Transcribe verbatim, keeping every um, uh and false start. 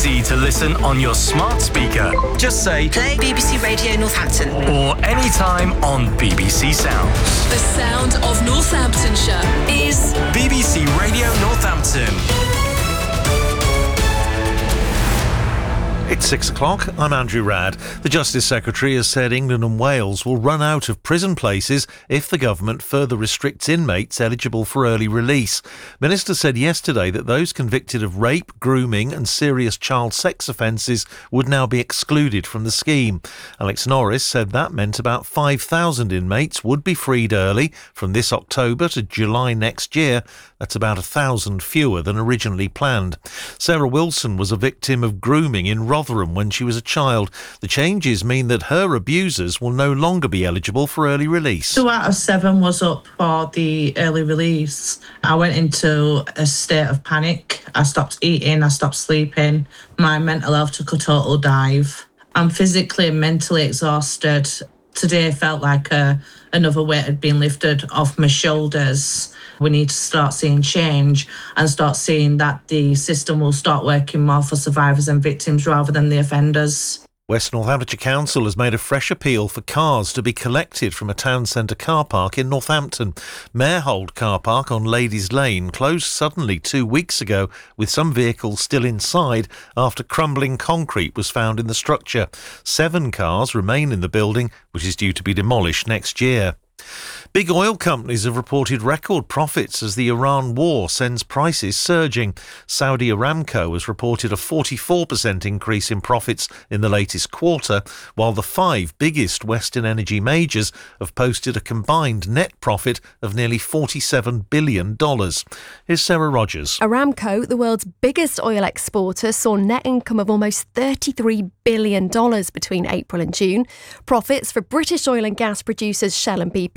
easy to listen on your smart speaker. Just say, play B B C Radio Northampton. Or anytime on B B C Sounds. The sound of Northamptonshire is B B C Radio Northampton. It's six o'clock. I'm Andrew Radd. The Justice Secretary has said England and Wales will run out of prison places if the government further restricts inmates eligible for early release. Minister said yesterday that those convicted of rape, grooming and serious child sex offences would now be excluded from the scheme. Alex Norris said that meant about five thousand inmates would be freed early from this October to July next year. That's about one thousand fewer than originally planned. Sarah Wilson was a victim of grooming in Rotherham when she was a child. The changes mean that her abusers will no longer be eligible for early release. Two out of seven was up for the early release. I went into a state of panic. I stopped eating, I stopped sleeping. My mental health took a total dive. I'm physically and mentally exhausted. Today felt like a, another weight had been lifted off my shoulders. We need to start seeing change and start seeing that the system will start working more for survivors and victims rather than the offenders. West Northamptonshire Council has made a fresh appeal for cars to be collected from a town centre car park in Northampton. Marehold car park on Ladies Lane closed suddenly two weeks ago with some vehicles still inside after crumbling concrete was found in the structure. Seven cars remain in the building, which is due to be demolished next year. Big oil companies have reported record profits as the Iran war sends prices surging. Saudi Aramco has reported a forty-four percent increase in profits in the latest quarter, while the five biggest Western energy majors have posted a combined net profit of nearly forty-seven billion dollars. Here's Sarah Rogers. Aramco, the world's biggest oil exporter, saw net income of almost thirty-three billion dollars between April and June. Profits for British oil and gas producers Shell and B P